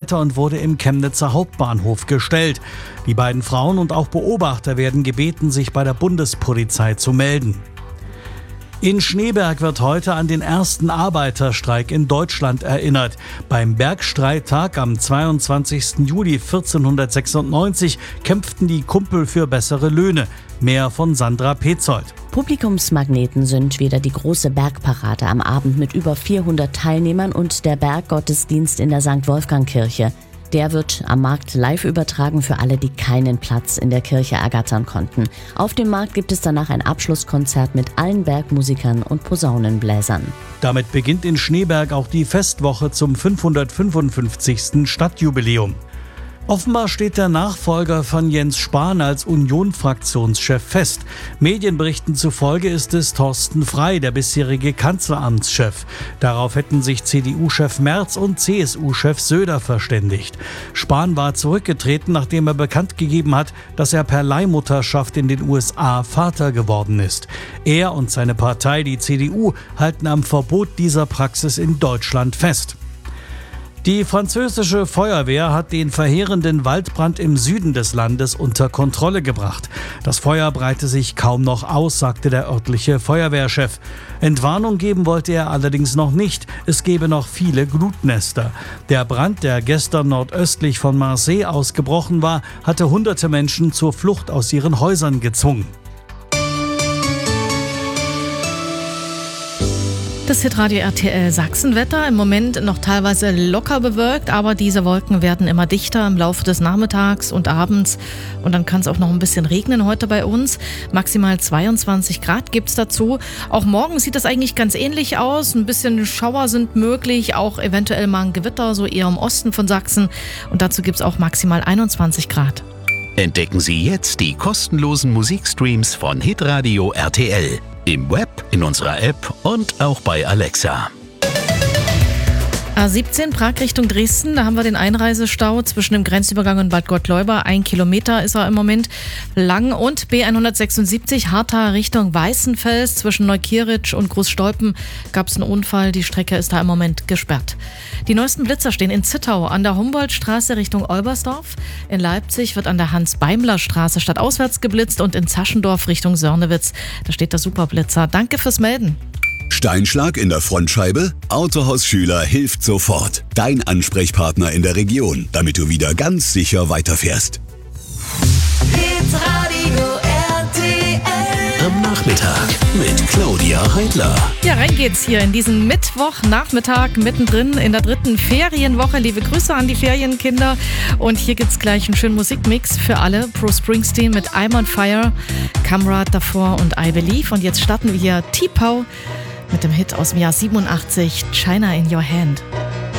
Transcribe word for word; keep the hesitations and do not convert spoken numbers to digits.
weiter und wurde im Chemnitzer Hauptbahnhof gestellt. Die beiden Frauen und auch Beobachter werden gebeten, sich bei der Bundespolizei zu melden. In Schneeberg wird heute an den ersten Arbeiterstreik in Deutschland erinnert. Beim Bergstreittag am zweiundzwanzigsten Juli vierzehnhundertsechsundneunzig kämpften die Kumpel für bessere Löhne. Mehr von Sandra Petzold. Publikumsmagneten sind wieder die große Bergparade am Abend mit über vierhundert Teilnehmern und der Berggottesdienst in der Sankt Wolfgang-Kirche. Der wird am Markt live übertragen für alle, die keinen Platz in der Kirche ergattern konnten. Auf dem Markt gibt es danach ein Abschlusskonzert mit allen Bergmusikern und Posaunenbläsern. Damit beginnt in Schneeberg auch die Festwoche zum fünfhundertfünfundfünfzigsten Stadtjubiläum. Offenbar steht der Nachfolger von Jens Spahn als Union-Fraktionschef fest. Medienberichten zufolge ist es Thorsten Frey, der bisherige Kanzleramtschef. Darauf hätten sich C D U-Chef Merz und C S U-Chef Söder verständigt. Spahn war zurückgetreten, nachdem er bekannt gegeben hat, dass er per Leihmutterschaft in den U S A Vater geworden ist. Er und seine Partei, die C D U, halten am Verbot dieser Praxis in Deutschland fest. Die französische Feuerwehr hat den verheerenden Waldbrand im Süden des Landes unter Kontrolle gebracht. Das Feuer breite sich kaum noch aus, sagte der örtliche Feuerwehrchef. Entwarnung geben wollte er allerdings noch nicht. Es gebe noch viele Glutnester. Der Brand, der gestern nordöstlich von Marseille ausgebrochen war, hatte hunderte Menschen zur Flucht aus ihren Häusern gezwungen. Das Hitradio R T L Sachsenwetter, im Moment noch teilweise locker bewölkt, aber diese Wolken werden immer dichter im Laufe des Nachmittags und abends und dann kann es auch noch ein bisschen regnen heute bei uns. Maximal zweiundzwanzig Grad gibt's dazu. Auch morgen sieht das eigentlich ganz ähnlich aus. Ein bisschen Schauer sind möglich, auch eventuell mal ein Gewitter, so eher im Osten von Sachsen und dazu gibt's auch maximal einundzwanzig Grad. Entdecken Sie jetzt die kostenlosen Musikstreams von Hitradio R T L. Im Web, in unserer App und auch bei Alexa. A siebzehn Prag Richtung Dresden, da haben wir den Einreisestau zwischen dem Grenzübergang und Bad Gottleuba. Ein Kilometer ist er im Moment lang. Und B hundertsechsundsiebzig Hartha Richtung Weißenfels zwischen Neukirch und Großstolpen gab es einen Unfall. Die Strecke ist da im Moment gesperrt. Die neuesten Blitzer stehen in Zittau an der Humboldtstraße Richtung Olbersdorf. In Leipzig wird an der Hans-Beimler-Straße stadtauswärts geblitzt und in Zaschendorf Richtung Sörnewitz. Da steht der Superblitzer. Danke fürs Melden. Steinschlag in der Frontscheibe? Autohaus Schüler hilft sofort. Dein Ansprechpartner in der Region, damit du wieder ganz sicher weiterfährst. Hitradio R T L. Am Nachmittag mit Claudia Heidler. Ja, rein geht's hier in diesen Mittwochnachmittag mittendrin in der dritten Ferienwoche. Liebe Grüße an die Ferienkinder. Und hier gibt's gleich einen schönen Musikmix für alle. Bruce Springsteen mit I'm on Fire, Kamrad davor und I Believe. Und jetzt starten wir hier T-Pow mit dem Hit aus dem Jahr siebenundachtzig, China in Your Hand.